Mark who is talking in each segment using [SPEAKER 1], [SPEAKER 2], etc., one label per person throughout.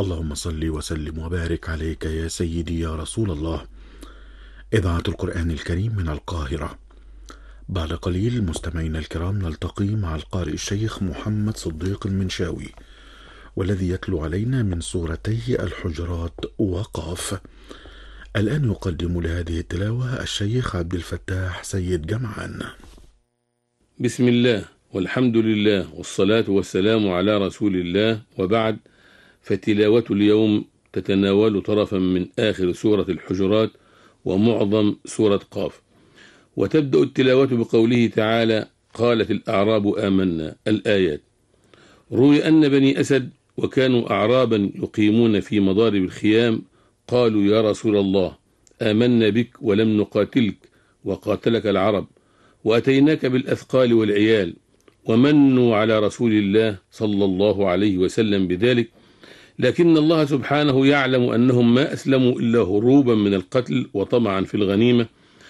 [SPEAKER 1] اللهم صل وسلم وبارك عليك يا سيدي يا رسول الله. إذاعة القرآن الكريم من القاهرة. بعد قليل مستمعينا الكرام نلتقي مع القارئ الشيخ محمد صديق المنشاوي، والذي يتلو علينا من سورتي الحجرات وقاف. الآن يقدم لهذه التلاوة الشيخ عبد الفتاح سيد جمعان.
[SPEAKER 2] بسم الله والحمد لله والصلاة والسلام على رسول الله، وبعد، فتلاوة اليوم تتناول طرفا من آخر سورة الحجرات ومعظم سورة قاف. وتبدأ التلاوة بقوله تعالى: قالت الأعراب آمنا. الآيات. روي أن بني أسد وكانوا أعرابا يقيمون في مضارب الخيام قالوا: يا رسول الله، آمنا بك ولم نقاتلك وقاتلك العرب، وأتيناك بالأثقال والعيال، ومنوا على رسول الله صلى الله عليه وسلم بذلك، لكن الله سبحانه يعلم أنهم ما أسلموا إلا هروبا من القتل وطمعا في الغنيمة،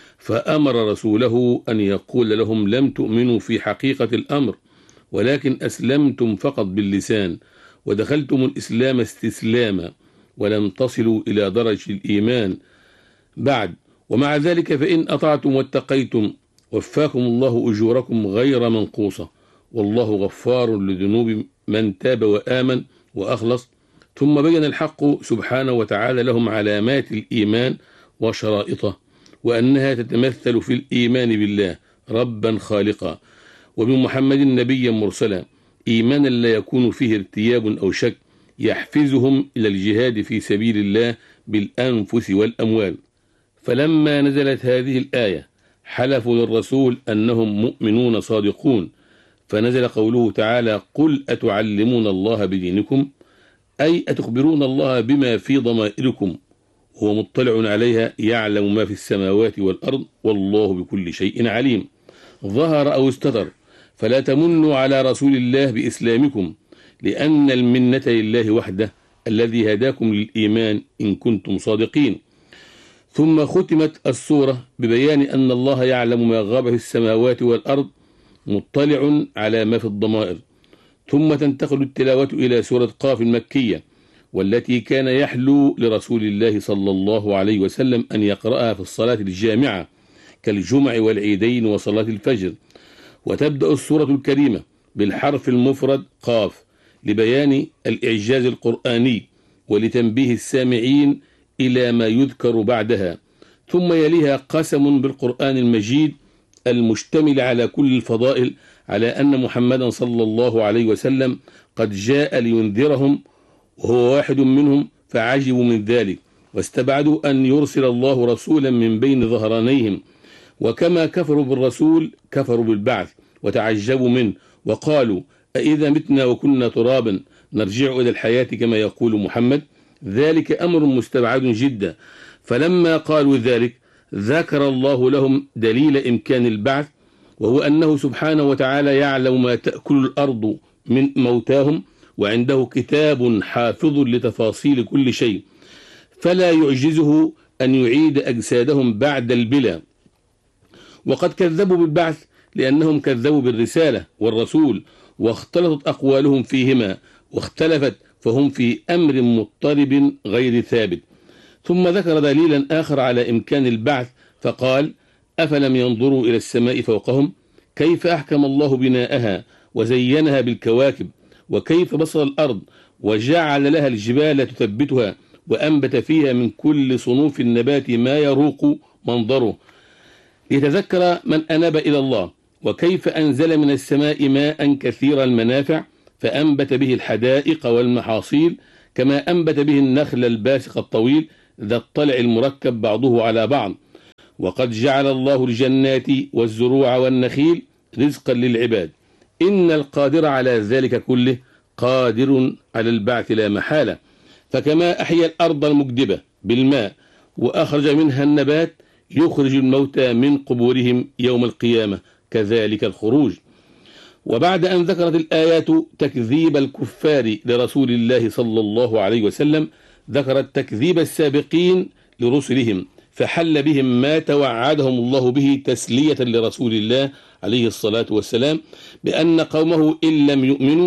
[SPEAKER 2] فأمر رسوله أن يقول لهم: لم تؤمنوا في حقيقة الأمر، ولكن أسلمتم فقط باللسان، ودخلتم الإسلام استسلاما، ولم تصلوا إلى درجة الإيمان بعد. ومع ذلك فإن أطعتم واتقيتم وفاكم الله أجوركم غير منقوصة، والله غفار لذنوب من تاب وآمن وأخلص. ثم بين الحق سبحانه وتعالى لهم علامات الإيمان وشرائطه، وأنها تتمثل في الإيمان بالله ربا خالقا، وبمحمد نبيا مرسلا، إيمانا لا يكون فيه ارتياب أو شك يحفزهم إلى الجهاد في سبيل الله بالأنفس والأموال. فلما نزلت هذه الآية حلفوا للرسول أنهم مؤمنون صادقون، فنزل قوله تعالى: قل أتعلمون الله بدينكم، أي أتخبرون الله بما في ضمائركم، هو مطلع عليها، يعلم ما في السماوات والأرض، والله بكل شيء عليم. ظهر أو استتر، فلا تمنوا على رسول الله بإسلامكم، لأن المنة لله وحده الذي هداكم للإيمان إن كنتم صادقين. ثم ختمت السورة ببيان أن الله يعلم ما غاب في السماوات والأرض، مطلع على ما في الضمائر. ثم تنتقل التلاوة إلى سورة قاف المكية، والتي كان يحلو لرسول الله صلى الله عليه وسلم أن يقرأها في الصلاة الجامعة كالجمع والعيدين وصلاة الفجر. وتبدأ السورة الكريمة بالحرف المفرد قاف لبيان الإعجاز القرآني ولتنبيه السامعين إلى ما يذكر بعدها. ثم يليها قسم بالقرآن المجيد المشتمل على كل الفضائل، على أن محمدا صلى الله عليه وسلم قد جاء لينذرهم، وهو واحد منهم، فعجبوا من ذلك واستبعدوا أن يرسل الله رسولا من بين ظهرانيهم. وكما كفروا بالرسول كفروا بالبعث وتعجبوا منه، وقالوا: أإذا متنا وكنا ترابا نرجع إلى الحياة كما يقول محمد؟ ذلك أمر مستبعد جدا. فلما قالوا ذلك ذكر الله لهم دليل إمكان البعث، وهو أنه سبحانه وتعالى يعلم ما تأكل الأرض من موتاهم، وعنده كتاب حافظ لتفاصيل كل شيء، فلا يعجزه أن يعيد أجسادهم بعد البلا. وقد كذبوا بالبعث لأنهم كذبوا بالرسالة والرسول، واختلطت أقوالهم فيهما واختلفت، فهم في أمر مضطرب غير ثابت. ثم ذكر دليلا آخر على إمكان البعث فقال: أفلم ينظروا إلى السماء فوقهم كيف أحكم الله بناءها وزينها بالكواكب، وكيف بسط الأرض وجعل لها الجبال تثبتها، وأنبت فيها من كل صنوف النبات ما يروق منظره، ليتذكر من أناب إلى الله. وكيف أنزل من السماء ماء كثير المنافع فأنبت به الحدائق والمحاصيل، كما أنبت به النخل الباسق الطويل ذا الطلع المركب بعضه على بعض. وقد جعل الله الجنات والزروع والنخيل رزقا للعباد، إن القادر على ذلك كله قادر على البعث لا محالة. فكما أحيا الأرض المكدبة بالماء وأخرج منها النبات يخرج الموتى من قبورهم يوم القيامة، كذلك الخروج. وبعد أن ذكرت الآيات تكذيب الكفار لرسول الله صلى الله عليه وسلم، ذكرت تكذيب السابقين لرسلهم، فحل بهم ما توعدهم الله به تسلية لرسول الله عليه الصلاة والسلام، بأن قومه إن لم يؤمنوا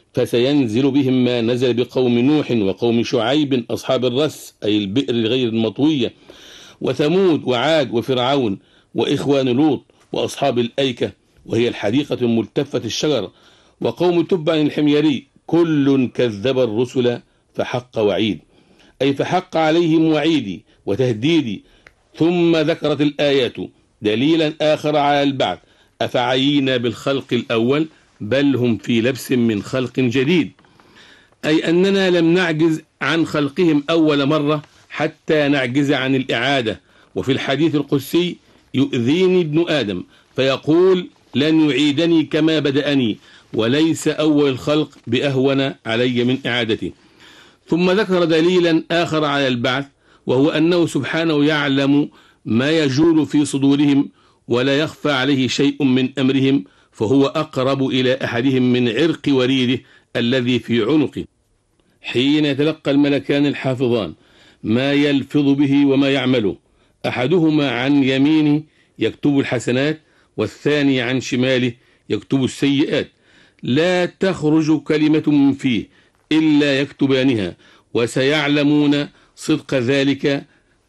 [SPEAKER 2] فسينزل بهم ما نزل بقوم نوح وقوم شعيب أصحاب الرس أي البئر غير المطوية، وثمود وعاد وفرعون وإخوان لوط وأصحاب الأيكة وهي الحديقة الملتفة الشجر، وقوم تبع الحميري، كل كذب الرسل فحق وعيد، أي فحق عليهم وعيدي وتهديدي. ثم ذكرت الآيات دليلا آخر على البعث: أفعينا بالخلق الأول بل هم في لبس من خلق جديد، أي أننا لم نعجز عن خلقهم أول مرة حتى نعجز عن الإعادة. وفي الحديث القدسي: يؤذيني ابن آدم فيقول لن يعيدني كما بدأني، وليس أول الخلق بأهون علي من إعادته. ثم ذكر دليلا آخر على البعث، وهو أنه سبحانه يعلم ما يجول في صدورهم ولا يخفى عليه شيء من أمرهم، فهو أقرب إلى أحدهم من عرق وريده الذي في عنقه، حين يتلقى الملكان الحافظان ما يلفظ به وما يعمله، أحدهما عن يمينه يكتب الحسنات والثاني عن شماله يكتب السيئات، لا تخرج كلمة من فيه إلا يكتبانها، وسيعلمون صدق ذلك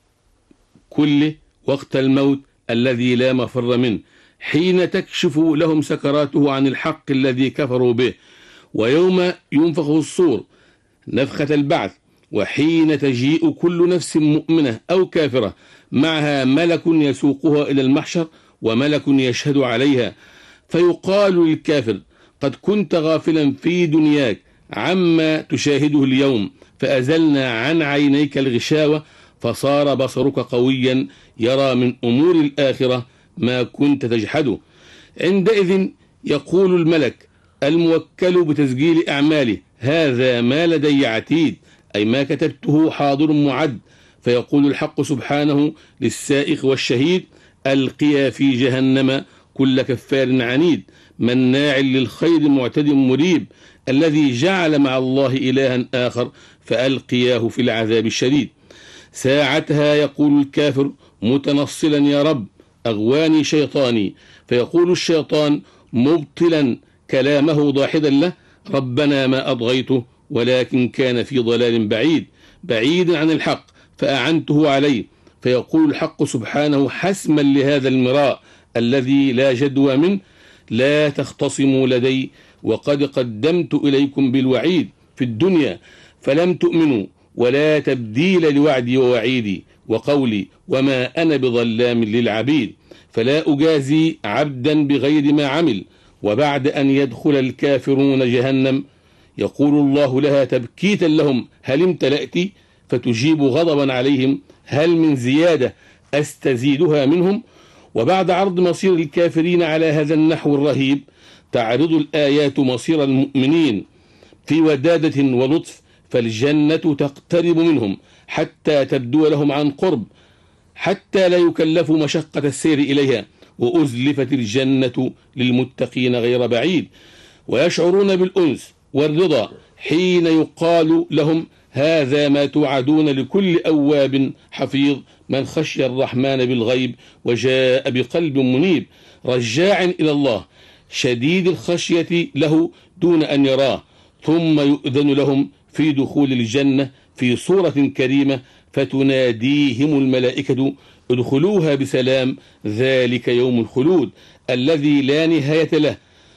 [SPEAKER 2] كله وقت الموت الذي لا مفر منه، حين تكشف لهم سكراته عن الحق الذي كفروا به، ويوم ينفخ الصور نفخة البعث، وحين تجيء كل نفس مؤمنة أو كافرة معها ملك يسوقها إلى المحشر وملك يشهد عليها، فيقال للكافر: قد كنت غافلا في دنياك عما تشاهده اليوم، فأزلنا عن عينيك الغشاوة فصار بصرك قويا يرى من أمور الآخرة ما كنت تجحده. عندئذ يقول الملك الموكل بتسجيل أعماله: هذا ما لدي عتيد، أي ما كتبته حاضر معد. فيقول الحق سبحانه للسائق والشهيد: ألقيا في جهنم كل كفار عنيد مناع للخير معتد مريب، الذي جعل مع الله إلها آخر فألقياه في العذاب الشديد. ساعتها يقول الكافر متنصلا: يا رب أغواني شيطاني. فيقول الشيطان مبطلا كلامه ضاحدا له: ربنا ما أطغيته ولكن كان في ضلال بعيد عن الحق فأعنته عليه. فيقول الحق سبحانه حسما لهذا المراء الذي لا جدوى منه: لا تختصموا لدي وقد قدمت إليكم بالوعيد في الدنيا فلم تؤمنوا، ولا تبديل لوعدي ووعيدي وقولي وما أنا بظلام للعبيد، فلا أجازي عبدا بغير ما عمل. وبعد أن يدخل الكافرون جهنم يقول الله لها تبكيتا لهم: هل امتلأت؟ فتجيب غضبا عليهم: هل من زيادة أستزيدها منهم؟ وبعد عرض مصير الكافرين على هذا النحو الرهيب تعرض الآيات مصير المؤمنين في ودادة ولطف، فالجنة تقترب منهم حتى تبدو لهم عن قرب، حتى لا يكلفوا مشقة السير إليها، وأزلفت الجنة للمتقين غير بعيد، ويشعرون بالأنس والرضا حين يقال لهم: هذا ما توعدون لكل أواب حفيظ من خشي الرحمن بالغيب وجاء بقلب منيب، رجاع إلى الله شديد الخشية له دون أن يراه، ثم يؤذن لهم في دخول الجنة في صورة كريمة فتناديهم الملائكة: ادخلوها بسلام، ذلك يوم الخلود الذي لا نهاية له.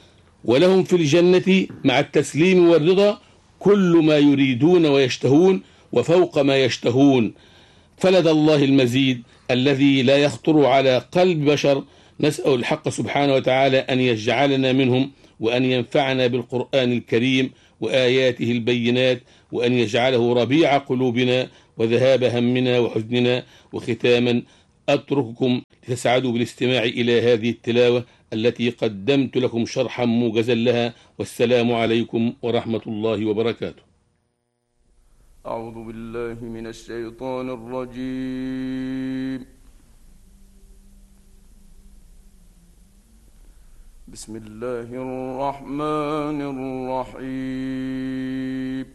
[SPEAKER 2] ولهم في الجنة مع التسليم والرضا كل ما يريدون ويشتهون وفوق ما يشتهون، فلدى الله المزيد الذي لا يخطر على قلب بشر. نسأل الحق سبحانه وتعالى أن يجعلنا منهم، وأن ينفعنا بالقرآن الكريم وآياته البينات، وأن يجعله ربيع قلوبنا وذهاب همنا وحزننا. وختاما أترككم لتسعدوا بالاستماع إلى هذه التلاوة التي قدمت لكم شرحا موجزا لها، والسلام عليكم ورحمة الله وبركاته.
[SPEAKER 3] أعوذ بالله من الشيطان الرجيم. بسم الله الرحمن الرحيم.